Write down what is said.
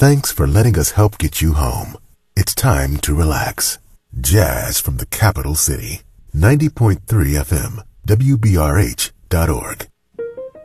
Thanks for letting us help get you home. It's time to relax. Jazz from the capital city. 90.3 FM, WBRH.org.